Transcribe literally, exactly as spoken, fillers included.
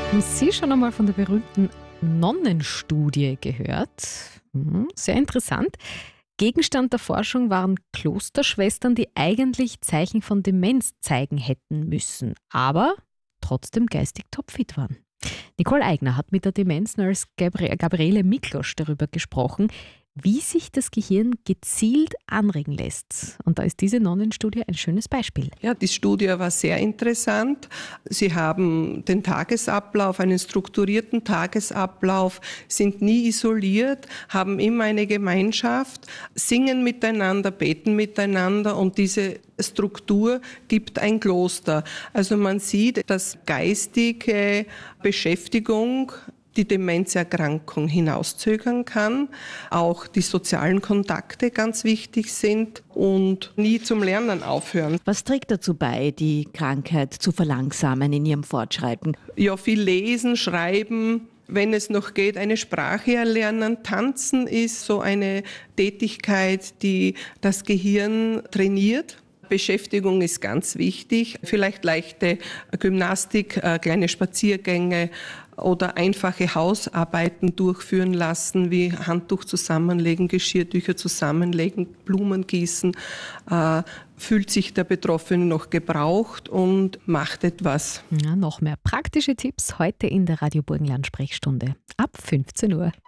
Haben Sie schon einmal von der berühmten Nonnenstudie gehört? Hm, sehr interessant. Gegenstand der Forschung waren Klosterschwestern, die eigentlich Zeichen von Demenz zeigen hätten müssen, aber trotzdem geistig topfit waren. Nicole Eigner hat mit der Demenznurse Gabri- Gabriele Miklosch darüber gesprochen, wie sich das Gehirn gezielt anregen lässt. Und da ist diese Nonnenstudie ein schönes Beispiel. Ja, die Studie war sehr interessant. Sie haben den Tagesablauf, einen strukturierten Tagesablauf, sind nie isoliert, haben immer eine Gemeinschaft, singen miteinander, beten miteinander und diese Struktur gibt ein Kloster. Also man sieht, dass geistige Beschäftigung die Demenzerkrankung hinauszögern kann, auch die sozialen Kontakte ganz wichtig sind und nie zum Lernen aufhören. Was trägt dazu bei, die Krankheit zu verlangsamen in ihrem Fortschreiten? Ja, viel lesen, schreiben, wenn es noch geht, eine Sprache erlernen. Tanzen ist so eine Tätigkeit, die das Gehirn trainiert. Beschäftigung ist ganz wichtig. Vielleicht leichte Gymnastik, kleine Spaziergänge oder einfache Hausarbeiten durchführen lassen, wie Handtuch zusammenlegen, Geschirrtücher zusammenlegen, Blumen gießen. Äh, fühlt sich der Betroffene noch gebraucht und macht etwas. Ja, noch mehr praktische Tipps heute in der Radio Burgenland Sprechstunde ab fünfzehn Uhr.